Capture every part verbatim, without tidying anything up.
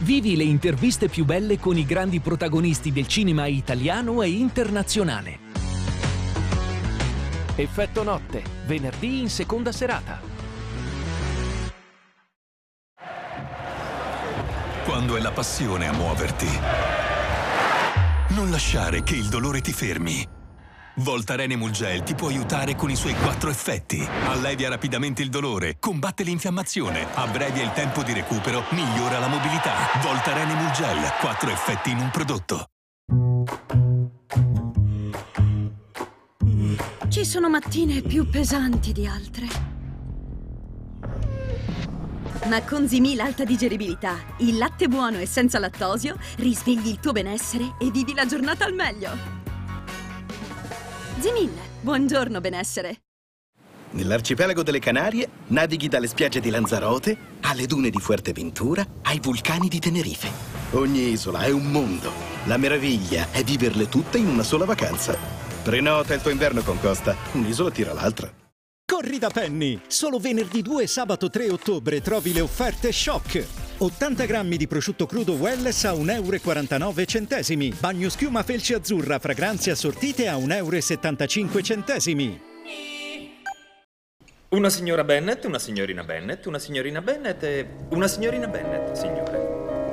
Vivi le interviste più belle con i grandi protagonisti del cinema italiano e internazionale. Effetto notte, venerdì in seconda serata. Quando è la passione a muoverti, non lasciare che il dolore ti fermi. Voltaren Emulgel ti può aiutare con i suoi quattro effetti. Allevia rapidamente il dolore, combatte l'infiammazione, abbrevia il tempo di recupero, migliora la mobilità. Voltaren Emulgel, quattro effetti in un prodotto. Ci sono mattine più pesanti di altre. Ma con Zimil alta digeribilità, il latte buono e senza lattosio, risvegli il tuo benessere e vivi la giornata al meglio. Zimil, buongiorno benessere. Nell'arcipelago delle Canarie navighi dalle spiagge di Lanzarote alle dune di Fuerteventura ai vulcani di Tenerife. Ogni isola è un mondo. La meraviglia è viverle tutte in una sola vacanza. Prenota il tuo inverno con Costa. Un'isola tira l'altra. Corri da Penny! Solo venerdì due e sabato tre ottobre trovi le offerte shock. ottanta grammi di prosciutto crudo Welles a un euro e quarantanove centesimi. Bagno schiuma felce azzurra, fragranze assortite a un euro e settantacinque centesimi. Una signora Bennett, una signorina Bennett, una signorina Bennett e una signorina Bennett, signore.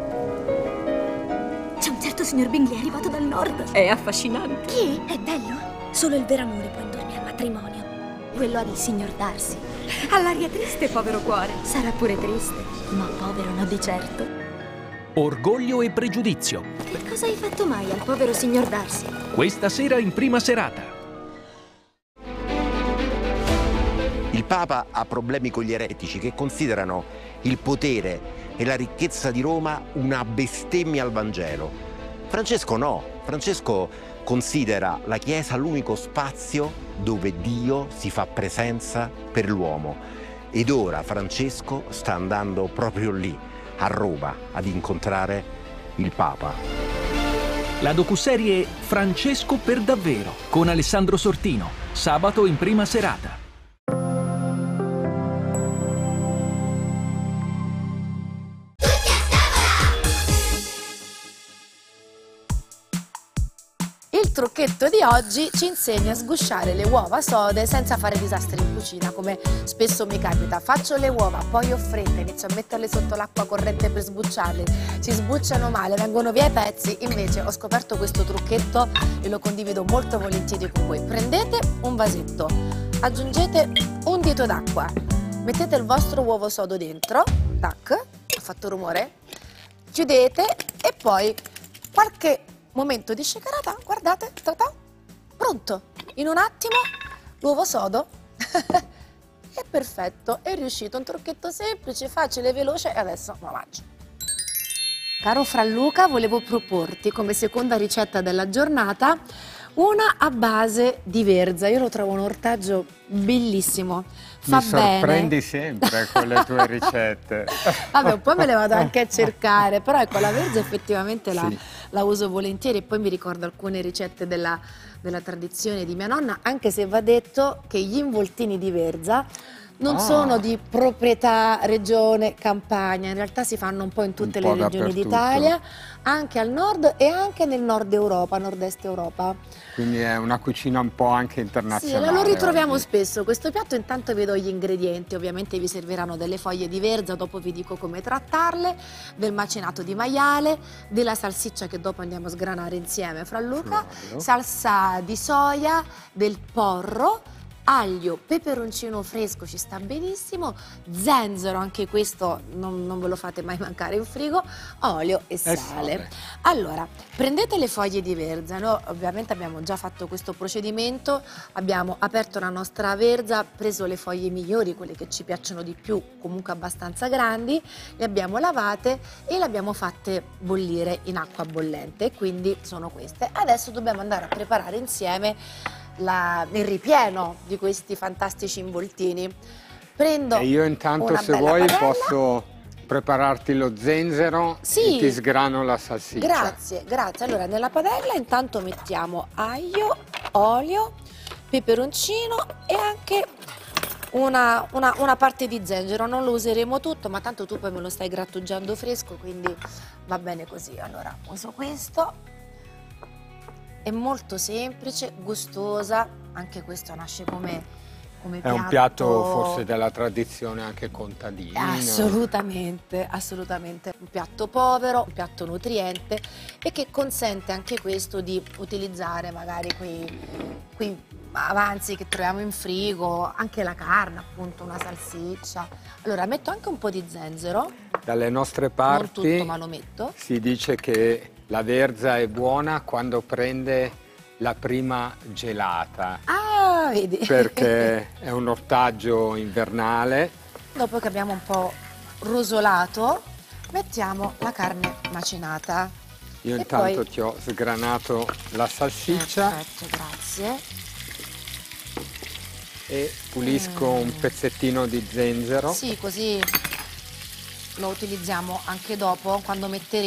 C'è un certo signor Bingley arrivato dal nord. È affascinante. Chi? È bello? Solo il vero amore può indurmi al matrimonio. Quello del signor Darcy. Ha l'aria triste, povero cuore. Sarà pure triste, ma povero no di certo. Orgoglio e pregiudizio. Che cosa hai fatto mai al povero signor Darcy? Questa sera in prima serata. Il Papa ha problemi con gli eretici che considerano il potere e la ricchezza di Roma una bestemmia al Vangelo. Francesco no. Francesco considera la Chiesa l'unico spazio dove Dio si fa presenza per l'uomo. Ed ora Francesco sta andando proprio lì, a Roma, ad incontrare il Papa. La docuserie Francesco per davvero con Alessandro Sortino, sabato in prima serata. Il trucchetto di oggi ci insegna a sgusciare le uova sode senza fare disastri in cucina, come spesso mi capita. Faccio le uova, poi ho fretta, inizio a metterle sotto l'acqua corrente per sbucciarle, si sbucciano male, vengono via i pezzi. Invece ho scoperto questo trucchetto e lo condivido molto volentieri con voi. Prendete un vasetto, aggiungete un dito d'acqua, mettete il vostro uovo sodo dentro, tac, ha fatto rumore, chiudete e poi qualche momento di shakerata, guardate, ta-ta, pronto, in un attimo l'uovo sodo è perfetto, è riuscito, un trucchetto semplice, facile, veloce e adesso lo mangio. Caro Franluca, volevo proporti come seconda ricetta della giornata una a base di verza. Io lo trovo un ortaggio bellissimo, fa Mi sorprendi bene. sempre con le tue ricette. Vabbè, un po' me le vado anche a cercare, però ecco, la verza effettivamente la, Sì. la uso volentieri e poi mi ricordo alcune ricette della, della tradizione di mia nonna, anche se va detto che gli involtini di verza non Ah. sono di proprietà regione Campania, in realtà si fanno un po' in tutte Un le po' regioni dappertutto. d'Italia, anche al nord e anche nel nord Europa, nord-est Europa. Quindi è una cucina un po' anche Sì, internazionale. lo ritroviamo oggi. spesso questo piatto. Intanto vi do gli ingredienti, ovviamente vi serviranno delle foglie di verza, dopo vi dico come trattarle, del macinato di maiale, della salsiccia che dopo andiamo a sgranare insieme fra Luca, Claro. salsa di soia, del porro, aglio, peperoncino fresco, ci sta benissimo, zenzero, anche questo non, non ve lo fate mai mancare in frigo, olio e sale. sale. Allora, prendete le foglie di verza, noi ovviamente abbiamo già fatto questo procedimento, abbiamo aperto la nostra verza, preso le foglie migliori, quelle che ci piacciono di più, comunque abbastanza grandi, le abbiamo lavate e le abbiamo fatte bollire in acqua bollente, quindi sono queste. Adesso dobbiamo andare a preparare insieme La, il ripieno di questi fantastici involtini. Prendo E io intanto, una se bella vuoi, padella. posso prepararti lo zenzero Sì. e ti sgrano la salsiccia. Grazie, grazie. Allora, nella padella intanto mettiamo aglio, olio, peperoncino e anche una, una, una parte di zenzero, non lo useremo tutto, ma tanto tu poi me lo stai grattugiando fresco, quindi va bene così. Allora uso questo, è molto semplice, gustosa, anche questo nasce come, come È piatto. un piatto forse della tradizione anche contadina. Assolutamente, assolutamente. Un piatto povero, un piatto nutriente e che consente anche questo di utilizzare magari quei, quei avanzi che troviamo in frigo, anche la carne, appunto, una salsiccia. Allora metto anche un po' di zenzero, Dalle nostre non parti tutto ma lo metto. si dice che la verza è buona quando prende la prima gelata, Ah, vedi? perché è un ortaggio invernale. Dopo che abbiamo un po' rosolato, mettiamo la carne macinata. Io E intanto poi- ti ho sgranato la salsiccia Perfetto, grazie. e pulisco un pezzettino di zenzero. Sì, così lo utilizziamo anche dopo, quando metteremo